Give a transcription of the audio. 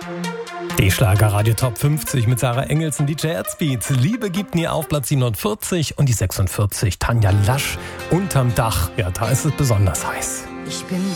Die Schlagerradio Top 50 mit Sarah Engels und DJ Herzbeat. Liebe gibt nie auf, Platz 47 und die 46. Tanja Lasch, Unterm Dach. Ja, da ist es besonders heiß. Ich bin